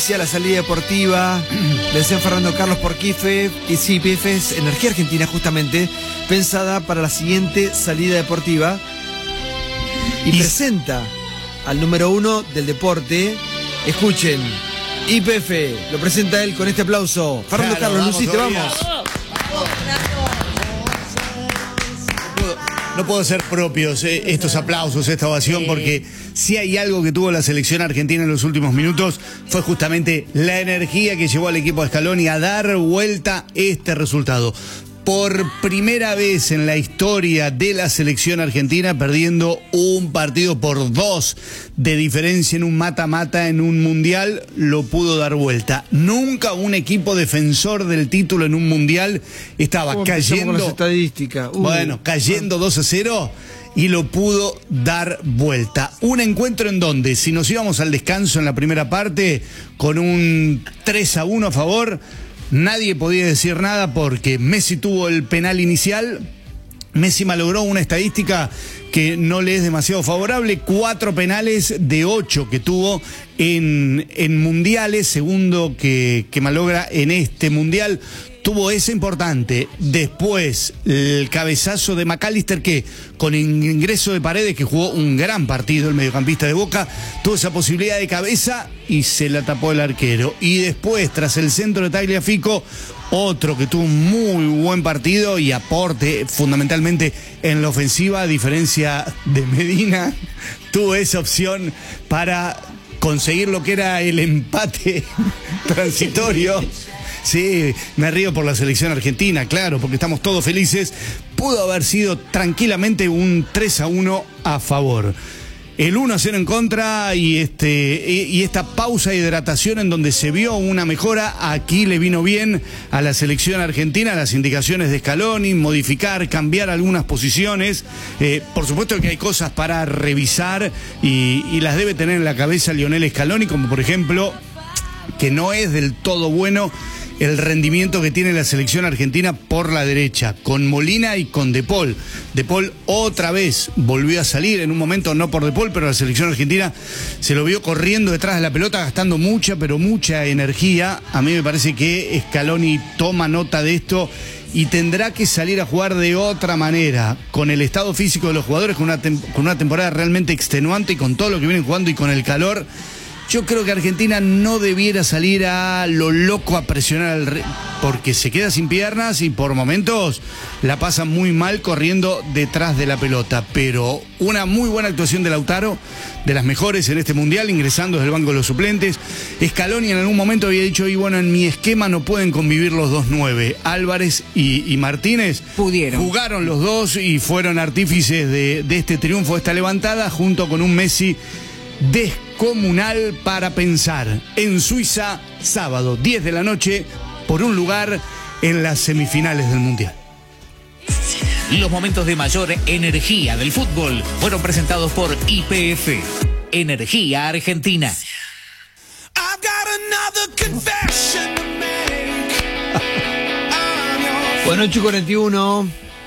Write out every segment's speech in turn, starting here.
inicia la salida deportiva. Le decía Fernando Carlos por Kife. Y sí, IPF es energía argentina, justamente, pensada para la siguiente salida deportiva. Y presenta al número 1 del deporte. Escuchen, IPF, lo presenta él con este aplauso. Fernando Carlos, Lucite, vamos. No puedo ser propios estos aplausos, esta ovación, porque si hay algo que tuvo la selección argentina en los últimos minutos, fue justamente la energía que llevó al equipo de Scaloni a dar vuelta este resultado. Por primera vez en la historia de la selección argentina, perdiendo un partido por 2 de diferencia en un mata-mata en un mundial, lo pudo dar vuelta. Nunca un equipo defensor del título en un mundial estaba cayendo. Con las estadísticas. Cayendo 2-0 y lo pudo dar vuelta. Un encuentro en donde, si nos íbamos al descanso en la primera parte, con un 3-1 a favor, nadie podía decir nada porque Messi tuvo el penal inicial. Messi malogró una estadística que no le es demasiado favorable. 4 penales de 8 que tuvo en mundiales, segundo que malogra en este mundial. Tuvo ese importante. Después, el cabezazo de McAllister, que con ingreso de Paredes, que jugó un gran partido, el mediocampista de Boca, tuvo esa posibilidad de cabeza y se la tapó el arquero. Y después, tras el centro de Tagliafico, otro que tuvo un muy buen partido y aporte fundamentalmente en la ofensiva, a diferencia de Medina, tuvo esa opción para conseguir lo que era el empate transitorio. Sí, me río por la selección argentina, claro, porque estamos todos felices. Pudo haber sido tranquilamente un 3-1 a favor. El 1-0 en contra y esta pausa de hidratación en donde se vio una mejora, aquí le vino bien a la selección argentina, las indicaciones de Scaloni, modificar, cambiar algunas posiciones. Por supuesto que hay cosas para revisar y las debe tener en la cabeza Lionel Scaloni, como por ejemplo, que no es del todo bueno el rendimiento que tiene la selección argentina por la derecha, con Molina y con De Paul. De Paul otra vez volvió a salir, en un momento no por De Paul, pero la selección argentina se lo vio corriendo detrás de la pelota, gastando mucha energía. A mí me parece que Scaloni toma nota de esto y tendrá que salir a jugar de otra manera, con el estado físico de los jugadores, con una temporada realmente extenuante y con todo lo que vienen jugando y con el calor. Yo creo que Argentina no debiera salir a lo loco a presionar porque se queda sin piernas y por momentos la pasa muy mal corriendo detrás de la pelota. Pero una muy buena actuación de Lautaro, de las mejores en este mundial, ingresando desde el banco de los suplentes. Scaloni en algún momento había dicho, y bueno, en mi esquema no pueden convivir los dos 9. Álvarez y Martínez jugaron los dos y fueron artífices de este triunfo, de esta levantada, junto con un Messi descomunal para pensar. En Suiza, sábado, 10 de la noche, por un lugar en las semifinales del Mundial. Los momentos de mayor energía del fútbol fueron presentados por IPF, Energía Argentina. Bueno, 8:41.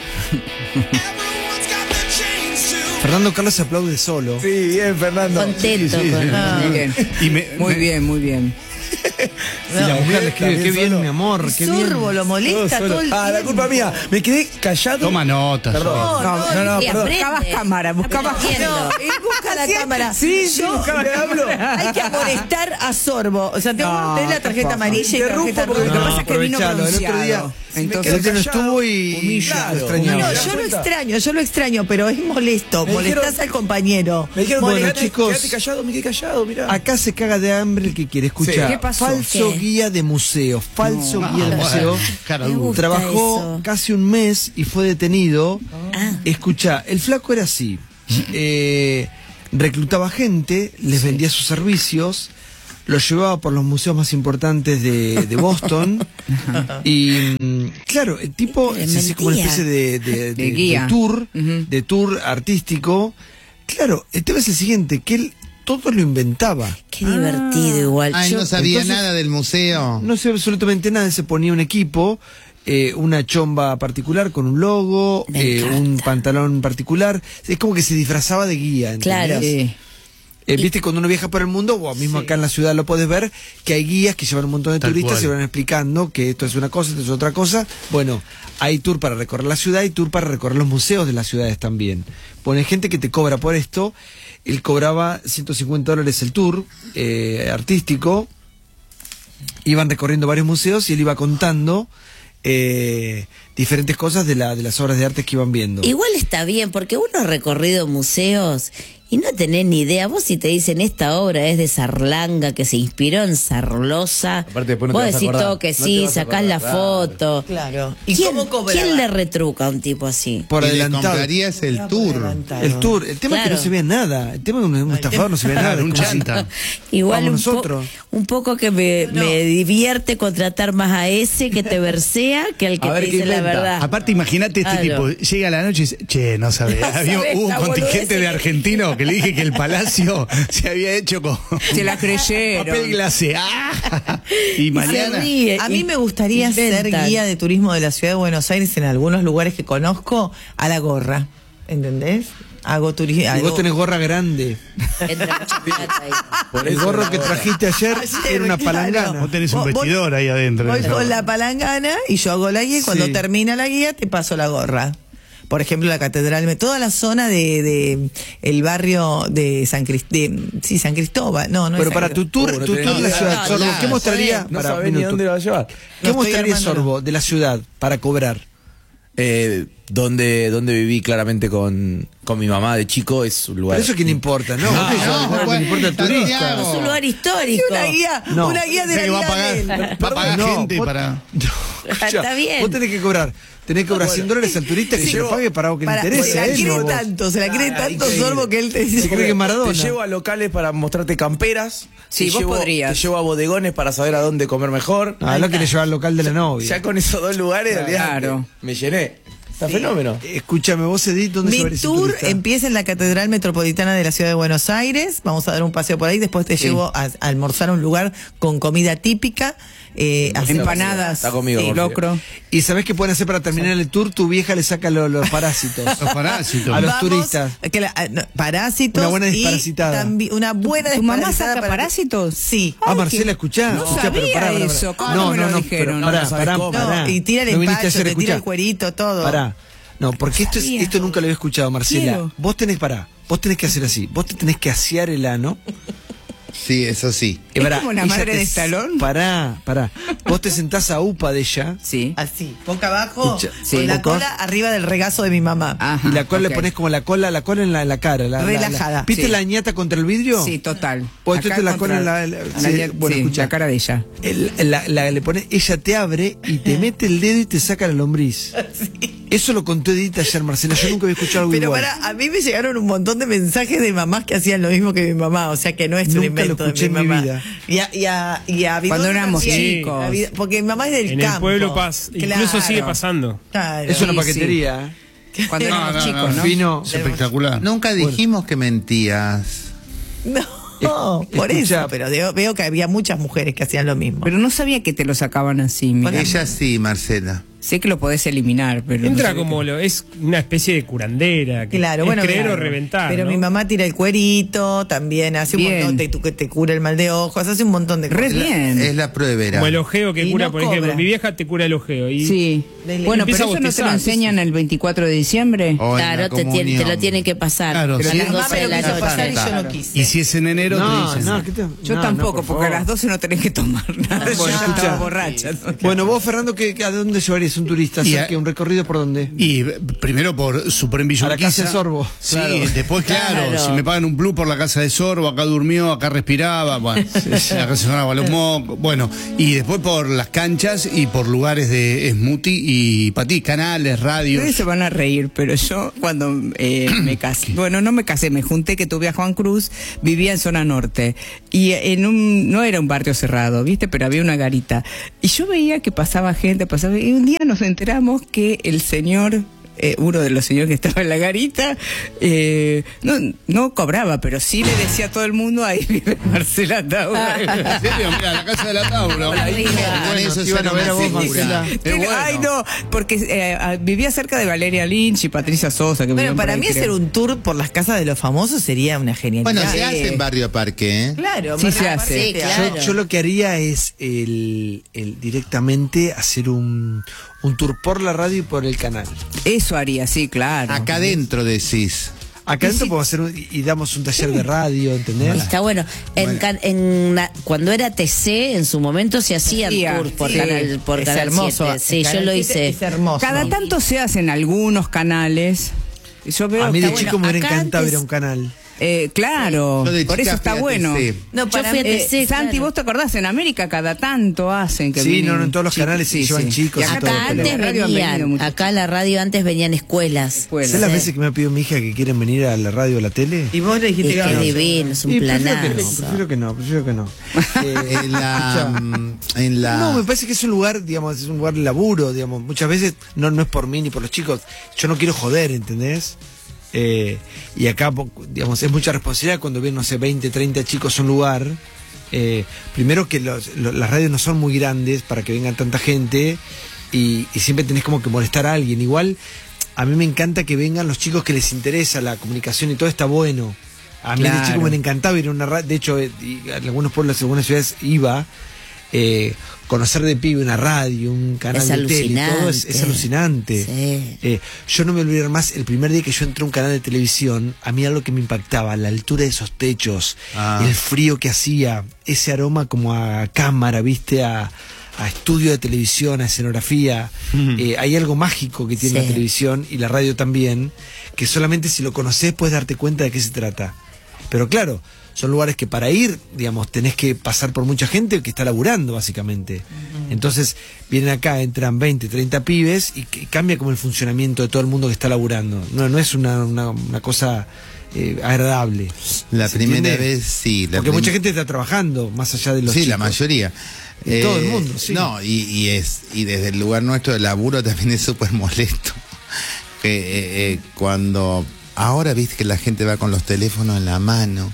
Fernando Carlos se aplaude solo. Sí, bien, Fernando. Contento. Sí, Muy bien. Muy bien. Y la mujer le escribe, qué bien, mi amor, qué bien. Sorbo lo molesta todo el tiempo. La culpa mía. Me quedé callado. Toma notas. Perdón. No, perdón. Buscabas cámara, buscabas No, él busca la cámara. Sí, Yo buscaba hablo. hay que amonestar a Sorbo. O sea, tengo que tener la tarjeta amarilla y la tarjeta roja. Lo que pasa es que vino aprovechalo, el otro día pronunciado. Entonces el que no estuvo y Claro. lo extrañaba. No, yo lo extraño, pero es molesto. Me dijeron- Molestás al compañero. Me dijeron, Bueno, quédate, chicos. quédate callado, me quedé callado, mirá. Acá se caga de hambre el que quiere escuchar. Sí. ¿Qué pasó? Falso ¿Qué? guía de museo. Falso guía de museo. Cara Me dura. gusta Trabajó eso. casi un mes y fue detenido. Escucha, el flaco era así. Reclutaba gente, les vendía sus servicios, los llevaba por los museos más importantes de Boston. Y claro, el tipo se hacía como una especie de guía. de tour artístico. Claro, el tema es el siguiente, que él todo lo inventaba. Qué divertido igual. Ay, Yo- no sabía entonces- nada del museo. No sé absolutamente nada, se ponía un equipo, una chomba particular con un logo, Me encanta. un pantalón particular, es como que se disfrazaba de guía, ¿entendés? Claro. Viste, cuando uno viaja por el mundo, o mismo acá en la ciudad lo podés ver, que hay guías que llevan un montón de Tal turistas cual. y van explicando que esto es una cosa, esto es otra cosa. Bueno, hay tour para recorrer la ciudad y tour para recorrer los museos de las ciudades también. Bueno, hay gente que te cobra por esto. Él cobraba $150 el tour artístico. Iban recorriendo varios museos y él iba contando diferentes cosas de las obras de arte que iban viendo. Igual está bien, porque uno ha recorrido museos y no tenés ni idea. Vos, si te dicen esta obra es de Sarlanga, que se inspiró en Sarlosa, Aparte, después no te vos vas a decís acordar. todo que No te sí, vas a sacás la acordar, foto. Claro. ¿Y ¿Quién, cómo cobraba? ¿Quién le retruca a un tipo así? Por Y le adelantado. comprarías el tour. El tour. El tema es que Claro. no se ve nada. El tema es que un estafador no se ve nada. Claro, un Es como si- chanta. Igual Vamos nosotros. un poco que me divierte contratar más a ese que te versea que al que A ver te qué dice la inventa. verdad. Aparte, imagínate este Claro. tipo, llega a la noche y dice, che, no sabés, hubo un la contingente boludez de que- argentinos que le dije que el palacio se había hecho con Se la creyeron. papel glacé. ¡Ah! Y mañana... ríe. A mí me gustaría ser Inventan. guía de turismo de la ciudad de Buenos Aires en algunos lugares que conozco a la gorra. ¿Entendés? Hago turismo. Y vos tenés gorra grande. Entra mucha plata ahí. El gorro que trajiste ayer era una palangana. Vos tenés un Vos- vestidor ahí adentro. Voy con la palangana y yo hago la guía y cuando Sí. termina la guía te paso la gorra. Por ejemplo, la catedral, toda la zona de el barrio de San Cristóbal. No, no Pero es para San tu tour, no tu tenés tour de la idea. ciudad, Sorbo, ¿qué mostraría? No Para, sabés ni minuto. dónde lo va a llevar. ¿Qué No estoy mostraría armándolo. Sorbo de la ciudad para cobrar? Donde viví claramente con mi mamá de chico es un lugar. Pero eso que no importa, ¿no? No, Eso no le importa al turista. Santiago. Es un lugar histórico. No. Una guía O de sea que va a la pagar, vida de él. va a pagar No, gente vos- para... Está bien. Vos tenés que cobrar. Tenés que cobrar $100 al turista que se lo pague para algo que le Para- interese. se la a él, cree no vos. tanto, se la cree tanto increíble. Sorbo que él te dice. Se cree que es Maradona. Te llevo a locales para mostrarte camperas. Sí, te vos llevo, podrías. Te llevo a bodegones para saber a dónde comer mejor. Ah, es lo que le lleva al local de la novia. Ya con esos dos lugares, Claro. olvidate, me llené. Está fenómeno. Escúchame, vos Edith, ¿dónde se va a Mi ir ese tour turista? empieza en la Catedral Metropolitana de la Ciudad de Buenos Aires. Vamos a dar un paseo por ahí. Después te llevo a almorzar a un lugar con comida típica. Empanadas, Está conmigo, sí, Jorge. locro. ¿Y sabés qué pueden hacer para terminar el tour? Tu vieja le saca los parásitos. Los parásitos. A los turistas. Parásitos. Una buena y desparasitada. una buena ¿Tu mamá desparasitada saca para- parásitos? Sí. Ah, Marcela, escuchá. no escuchá, sabía pero pará, pará, eso. pará. ¿Cómo me lo dijeron? Pará, No sabés pará, cómo. pará. No, y tira el No viniste empacho, ayer, te tira escuchá. el cuerito, todo. Pará. No, porque esto nunca lo había escuchado, Marcela. Quiero. Vos tenés que hacer así. Vos te tenés que asear el ano. Sí, eso sí. ¿Es Pará, como la ella madre te- de Stallone? Pará. Vos te sentás a upa de ella. Sí. Así, boca abajo, Escucha, sí. con la boca. cola arriba del regazo de mi mamá. Ajá, Y la cola ok. le pones como la cola en la cara. Relajada. ¿Viste Sí. la ñata contra el vidrio? Sí, total. Pues tú Acá te la contra- cola en sí, bueno, sí, escucha. la cara de ella. Le pone, ella te abre y te mete el dedo y te saca la lombriz. Eso lo contó Edith ayer, Marcela. Yo nunca había escuchado algo Pero igual. para, a mí me llegaron un montón de mensajes de mamás que hacían lo mismo que mi mamá, o sea que no es un Nunca lo invento de escuché mi en mi mamá. vida. Y a Bidón Cuando éramos también. chicos. Porque mi mamá es del En campo. el pueblo pasa, incluso Claro. sigue pasando. Claro. Es una Sí, paquetería. Cuando éramos chicos, ¿no? Fino. Es espectacular. Nunca dijimos que mentías. No, por Escucha. eso, pero veo que había muchas mujeres que hacían lo mismo. Pero no sabía que te lo sacaban así. Mira. Ella sí, Marcela. Sé que lo podés eliminar, pero no Entra sabía como es una especie de curandera. Que Claro, es bueno, creer claro. o reventar. Pero ¿no? mi mamá tira el cuerito, también hace un Bien. montón, te cura el mal de ojos, hace un montón de Re cosas. bien. Es la pruebera. Como el ojeo que Y cura, no por ejemplo. cobra. Mi vieja te cura el ojeo. Y Sí. Bueno, empieza pero a eso no te lo bostezar, enseñan el 24 de diciembre. O en la Claro, te comunión. lo tienen que pasar. Claro, a sí. las Mi mamá 12 me de lo la quiso noche. pasar y yo no Claro. quise. Y si es en enero, No, te dicen. no, ¿qué te- Yo no, tampoco, no, por porque a favor. las 12 no tenés que tomar nada. Bueno, Yo ya escucha. estaba borracha. Bueno, vos, Fernando, ¿a dónde llevarías un turista? Y ¿Un recorrido por dónde? Y primero por Supremo A la casa de Sorbo. Sí, Claro. después, claro, Claro. si me pagan un plus por la casa de Sorbo, acá durmió, acá respiraba, bueno, la casa sonaba los mocos, bueno, y después por las canchas y por lugares de smoothie y patí, canales, radios. Ustedes se van a reír, pero yo cuando me casé, bueno, no me casé, me junté, que tuve a Juan Cruz, vivía en zona norte y no era un barrio cerrado, ¿viste? Pero había una garita y yo veía que pasaba gente, y un día nos enteramos que el señor uno de los señores que estaba en la garita, no cobraba, pero sí le decía a todo el mundo, ahí vive Marcela Taura. ¿En serio? Mira, la casa de la Taura. Bueno, eso iban a ver a vos, Marcela. Ay, no, porque vivía cerca de Valeria Lynch y Patricia Sosa. Que Bueno, vivían para por mí ahí, hacer creo. un tour por las casas de los famosos sería una genialidad. Bueno, se hace en Barrio Parque, ¿eh? Claro, Sí, se hace. Sí, claro. Yo lo que haría es el directamente hacer un tour por la radio y por el canal. Eso haría, sí, claro. Acá adentro decís. Acá adentro podemos hacer y damos un taller de radio, ¿entendés? Está bueno. Cuando era TC, en su momento se hacían tours por sí. Canal, por Es Canal hermoso. 7. Sí, El yo Canal lo 7 hice. Es hermoso. Cada tanto se hacen algunos canales. Yo veo A mí de Está chico bueno. me hubiera Acá encantado antes- ir a un canal. Claro, Yo de por chica eso está fui a bueno. TC. No, Yo para fui a mí- TC, Santi, claro. ¿vos te acordás? En América cada tanto hacen que Sí, vienen no, en todos los chicos. canales se llevan chicos Y y acá todo, Acá pero antes la radio han venido venían, mucho. acá a la radio antes venían escuelas. Escuelas. ¿Sabes las Sí. veces que me ha pedido mi hija que quieren venir a la radio o a la tele? Y vos le Y dijiste qué que no. divino, es un Y planazo. prefiero que no. En la No, me parece que es un lugar, digamos, es un lugar de laburo, digamos. Muchas veces no es por mí ni por los chicos. Yo no quiero joder, ¿entendés? Y acá, digamos, es mucha responsabilidad cuando vienen, no sé, 20, 30 chicos a un lugar. Primero que las radios no son muy grandes para que vengan tanta gente y siempre tenés como que molestar a alguien. Igual, a mí me encanta que vengan los chicos que les interesa la comunicación y todo está bueno. A mí de Claro. chico me encantaba ir a una radio. De hecho, y a algunos pueblos, algunas ciudades iba. Conocer de pibe una radio, un canal Es de tele, y todo es alucinante. alucinante. Sí. Yo no me olvidaré más, el primer día que yo entré a un canal de televisión, a mí algo que me impactaba, la altura de esos techos, el frío que hacía, ese aroma como a cámara, viste, a estudio de televisión, a escenografía. Hay algo mágico que tiene Sí. la televisión y la radio también, que solamente si lo conocés puedes darte cuenta de qué se trata. Pero claro, son lugares que para ir, digamos, tenés que pasar por mucha gente que está laburando, básicamente. Entonces, vienen acá, entran 20, 30 pibes y cambia como el funcionamiento de todo el mundo que está laburando. No es una cosa agradable. La ¿Se primera entiende? vez, sí. Porque mucha gente está trabajando, más allá de los Sí, chicos. la mayoría. Y todo el mundo, sí. No, y desde el lugar nuestro de laburo también es súper molesto. Cuando ahora viste que la gente va con los teléfonos en la mano.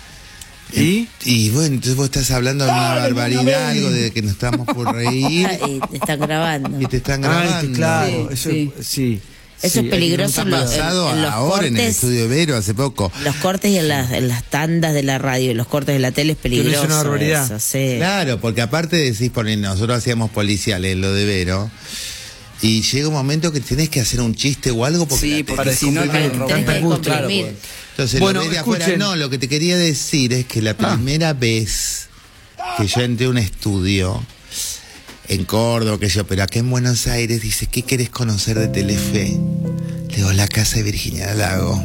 Y bueno, entonces vos estás hablando de una barbaridad, algo de que nos estamos por reír Y te están grabando. y te están grabando. Claro, Sí, eso sí. sí. Eso es peligroso Ha pasado en los ahora en el cortes. estudio Vero hace poco. Los cortes y en las tandas de la radio y los cortes de la tele es Que no es peligroso. una barbaridad. Eso, sí. Claro, porque aparte decís, nosotros hacíamos policiales, lo de Vero, y llega un momento que tenés que hacer un chiste o algo porque Sí, la porque tenés si no comprimida. te Tenés que tanta angustia, comprimir. Entonces Bueno, lo ves de afuera. escuchen. No, lo que te quería decir es que la primera vez que yo entré a un estudio en Córdoba, pero acá en Buenos Aires, dice, ¿qué querés conocer de Telefe? Le digo, la casa de Virginia del Lago.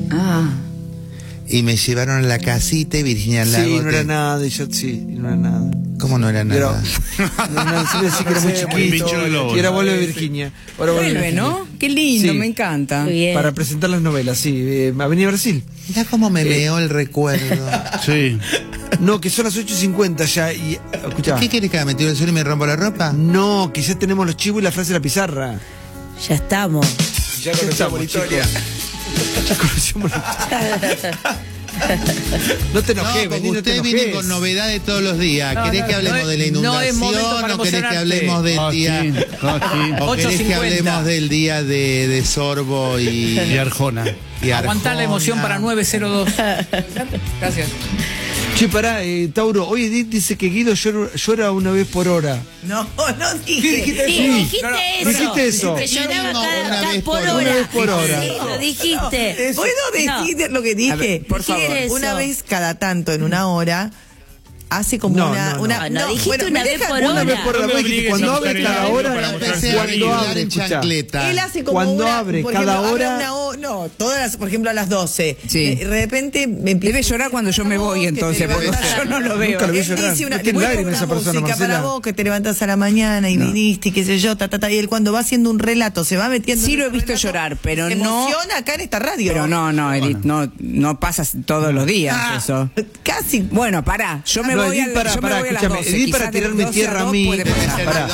Y me llevaron a la casita y Virginia del Lago. Sí, no era nada, y yo sí, no era nada. ¿Cómo no era Pero, nada? no, sí que era muy Un chiquito. bicho de globo. Y ahora vuelve Virginia. Ahora Vuelve, Virginia. ¿no? Qué lindo, Sí. me encanta. Muy bien. Para presentar las novelas, sí. Avenida Brasil. Mirá cómo me meó el recuerdo. Sí. No, que son las 8:50 ya. Y, escuchá. ¿Qué querés que me tire el suelo y me rompo la ropa? No, que ya tenemos los chivos y la frase de la pizarra. Ya estamos. Ya conocemos la historia. Ya conocemos la historia. No te No, enojes, porque vení, no te usted viene enojes. con novedades todos los días. ¿Querés que hablemos de la no es inundación momento para o querés que emocionarte. hablemos del día? ¿O querés que 8:50. hablemos del día de Sorbo y Arjona. Aguantar la emoción para 902. Gracias. Che, pará, Tauro, hoy Edith dice que Guido llora una vez por hora. No dije. ¿Qué dijiste? Sí, Sí. dijiste eso. Dijiste eso. Que lloraba No, cada una vez por por hora. hora. Una vez por hora. Sí, lo dijiste. ¿Puedo decir lo que dije? A ver, por favor. Dijiste Una eso. vez cada tanto, en una hora, hace como No, una... no, no. una No, dijiste bueno, una me vez deja- por Una hora. vez por hora, No me vos dijiste, obligues cuando a abre buscar cada el hora, para Yo mostrar empecé su a cuando bailar abre, en escuchá. chancleta. Él hace como Cuando una, abre por cada ejemplo, abre hora- una no, todas las, por ejemplo, a las 12. Sí. De repente me empieza. Debe llorar cuando yo me voy, Que te entonces, porque levantas- yo no lo veo. Nunca lo vi Él llorar. dice una, No tiene voy a lágrimas poner esa una persona, música Marcela. para vos, que te levantas a la mañana y viniste y qué sé yo, y él cuando va haciendo un relato, se va metiendo Sí en lo he el visto relato, llorar, pero se no- emociona acá en esta radio. Pero no, Edith, no pasas todos los días eso. Casi. Bueno, pará, yo me No, Edith, escúchame, Edith, para tirarme tierra a mí. Pará.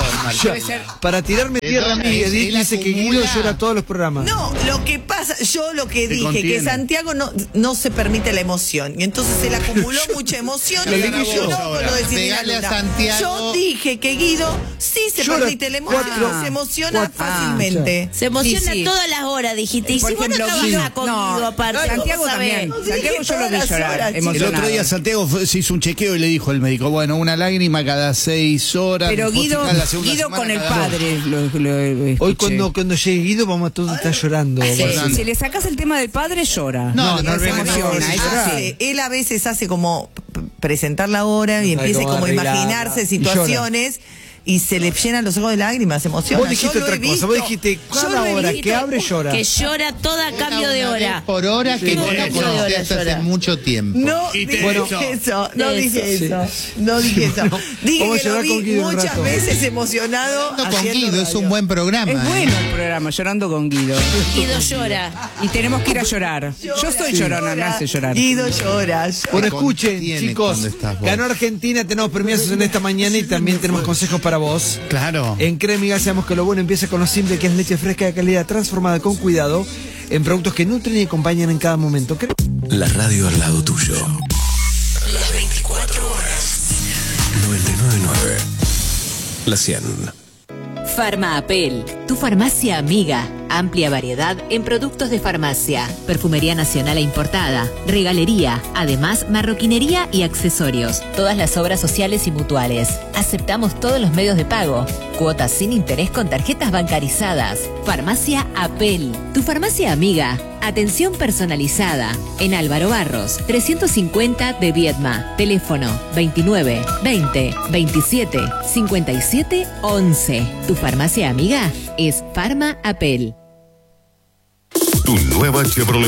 Para tirarme tierra a mí, Edith dice que Guido llora todos los programas. No, lo que pasa, yo lo que dije, que Santiago no se permite la emoción. Y entonces se le acumuló mucha emoción. Lo y dije yo. lo decidí Pegale a Luna. Santiago. Yo dije que Guido sí se permite la emoción, se emociona fácilmente. Se emociona Sí, sí. todas las horas, dijiste. Y Por si vos no ejemplo, trabajás con no, Guido aparte, Santiago ¿cómo sabés? también. Santiago yo lo vi todas las llorar, horas, chicos. El emocionado. otro día Santiago se hizo un chequeo y le dijo al médico, bueno, una lágrima cada 6 horas. Pero después Guido, la segunda Guido semana con el cada padre lo Hoy escuché. cuando llegue Guido vamos a todos estar llorando. Si le sacas el tema del padre, llora. No, se normalmente emociona, no, eso sí. Él a veces hace como presentar la obra y empieza cómo como a arreglarla. imaginarse Y situaciones y se le llenan los ojos de lágrimas, se emociona. Vos dijiste Yo lo otra he cosa, visto. vos dijiste cada hora que abre llora. Que llora toda a cambio de Una vez hora. por hora que no Cambio lo de hora conocías hace llora. mucho tiempo. No Y te- dije bueno, eso, no eso. dije Sí. eso, no dije eso. Dije Vamos a que lo llorar con vi Guido un muchas rato. veces emocionado. Hablando con haciendo Guido, es radio. un buen programa. Es bueno el programa, Llorando con Guido. Guido llora. Y tenemos que ir a llorar. Yo soy llorona, me hace llorar. Guido llora. Bueno, Te escuchen, contiene chicos, cuando estás vos. ganó Argentina, tenemos premios en esta mañana y también tenemos consejos para vos. Claro. En Cremiga sabemos que lo bueno empieza con lo simple, que es leche fresca de calidad transformada con cuidado en productos que nutren y acompañan en cada momento. La radio al lado tuyo. Las 24 horas. 99.9. La 100. Farmaapel, tu farmacia amiga. Amplia variedad en productos de farmacia, perfumería nacional e importada, regalería, además marroquinería y accesorios. Todas las obras sociales y mutuales. Aceptamos todos los medios de pago. Cuotas sin interés con tarjetas bancarizadas. Farmacia Apel, tu farmacia amiga. Atención personalizada. En Álvaro Barros, 350 de Viedma. Teléfono 29 20 27 57 11. Tu farmacia amiga es Farma Apel. Tu nueva Chevrolet